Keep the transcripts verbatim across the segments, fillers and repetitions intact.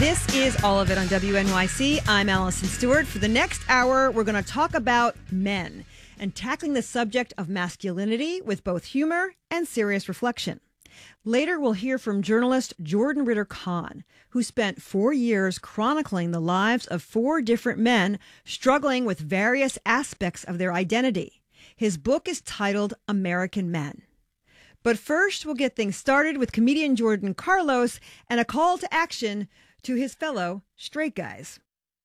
This is All of It on W N Y C. I'm Allison Stewart. For the next hour, we're going to talk about men and tackling the subject of masculinity with both humor and serious reflection. Later, we'll hear from journalist Jordan Ritter-Conn, who spent four years chronicling the lives of four different men struggling with various aspects of their identity. His book is titled American Men. But first, we'll get things started with comedian Jordan Carlos and a call to action to his fellow straight guys.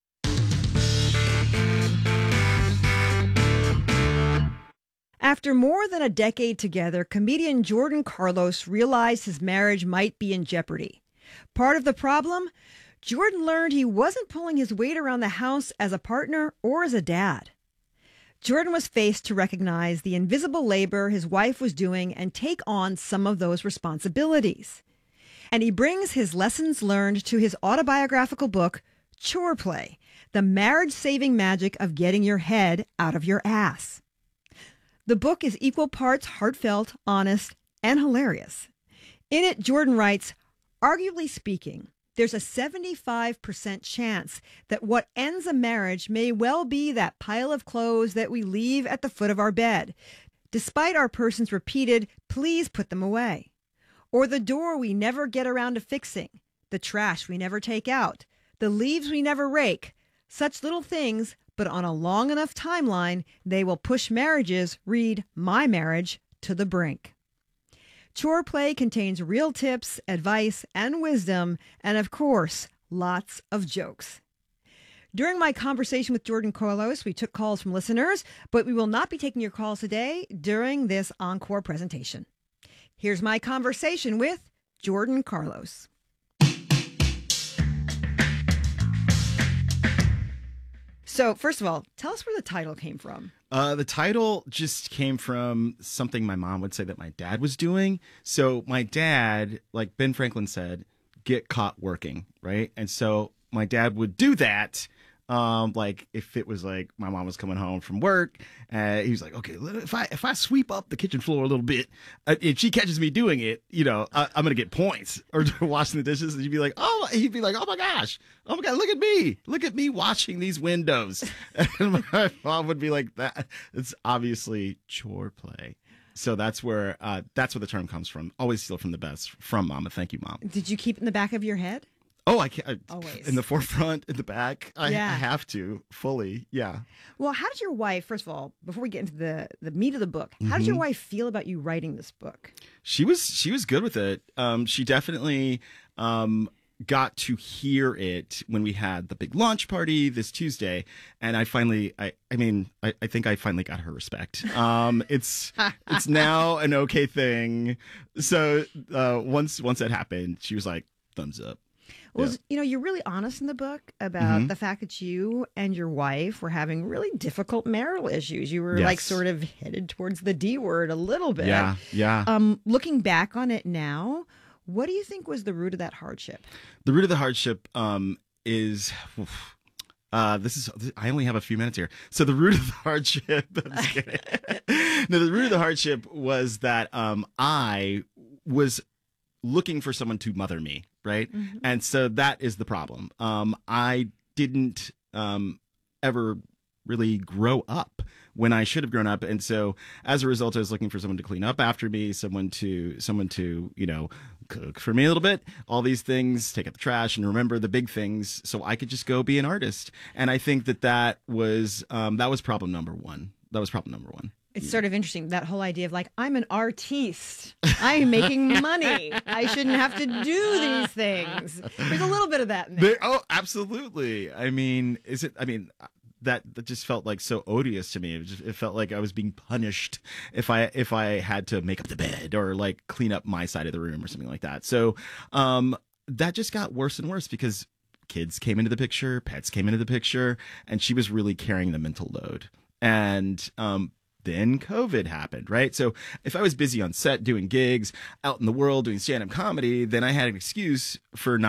After more than a decade together, comedian Jordan Carlos realized his marriage might be in jeopardy. Part of the problem? Jordan learned he wasn't pulling his weight around the house as a partner or as a dad. Jordan was faced to recognize the invisible labor his wife was doing and take on some of those responsibilities. And he brings his lessons learned to his autobiographical book, Chore Play, the marriage-saving magic of getting your head out of your ass. The book is equal parts heartfelt, honest, and hilarious. In it, Jordan writes, arguably speaking, there's a seventy-five percent chance that what ends a marriage may well be that pile of clothes that we leave at the foot of our bed, despite our person's repeated, please put them away. Or the door we never get around to fixing, the trash we never take out, the leaves we never rake, such little things, but on a long enough timeline, they will push marriages, read my marriage, to the brink. Chore Play contains real tips, advice, and wisdom, and of course, lots of jokes. During my conversation with Jordan Carlos, we took calls from listeners, but we will not be taking your calls today during this encore presentation. Here's my conversation with Jordan Carlos. So, first of all, tell us where the title came from. Uh, the title just came from something my mom would say that my dad was doing. So my dad, like Ben Franklin said, get caught working, right? And so my dad would do that. Um, like if it was like my mom was coming home from work, uh, he was like, okay, if I if I sweep up the kitchen floor a little bit, uh, if she catches me doing it, you know, I, I'm gonna get points. Or washing the dishes, and he'd be like, oh, he'd be like, oh my gosh, oh my god, look at me, look at me washing these windows. And my mom would be like, that it's obviously chore play. So that's where uh, that's where the term comes from. Always steal from the best from Mama. Thank you, Mom. Did you keep it in the back of your head? Oh, I can't. Always. In the forefront, in the back. I, Yeah. I have to fully. Yeah. Well, how did your wife, first of all, before we get into the, the meat of the book, how did your Mhm. wife feel about you writing this book? She was she was good with it. Um, she definitely um, got to hear it when we had the big launch party this Tuesday, and I finally, I, I mean, I, I think I finally got her respect. Um, it's it's now an okay thing. So uh, once once that happened, she was like, thumbs up. Well, Yeah. you know, you're really honest in the book about Mhm. the fact that you and your wife were having really difficult marital issues. You were Yes. like sort of headed towards the D word a little bit. Yeah, yeah. Um, looking back on it now, what do you think was the root of that hardship? The root of the hardship um, is. oof, Uh, this is. I only have a few minutes here. So the root of the hardship. I'm just kidding. No, the root of the hardship was that um, I was looking for someone to mother me, right? Mhm. And so that is the problem. Um, I didn't um, ever really grow up when I should have grown up, and so as a result, I was looking for someone to clean up after me, someone to someone to you know cook for me a little bit, all these things, take out the trash, and remember the big things, so I could just go be an artist. And I think that that was um, that was problem number one. That was problem number one. It's sort of interesting, that whole idea of like, I'm an artiste. I'm making money. I shouldn't have to do these things. There's a little bit of that in there. There, oh, absolutely. I mean, is it? I mean, that that just felt like so odious to me. It, just, it felt like I was being punished if I if I had to make up the bed or like clean up my side of the room or something like that. So um, that just got worse and worse because kids came into the picture, pets came into the picture, and she was really carrying the mental load. And um, then COVID happened, right? So if I was busy on set doing gigs, out in the world doing stand-up comedy, then I had an excuse for not